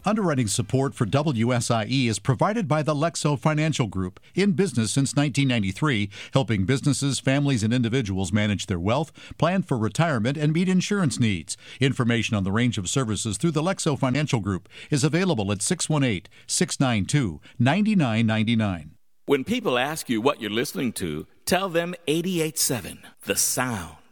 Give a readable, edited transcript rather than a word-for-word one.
Underwriting support for WSIE is provided by the Lexo Financial Group, in business since 1993, helping businesses, families, and individuals manage their wealth, plan for retirement, and meet insurance needs. Information on the range of services through the Lexo Financial Group is available at 618-692-9999. When people ask you what you're listening to, tell them 88.7, The Sound.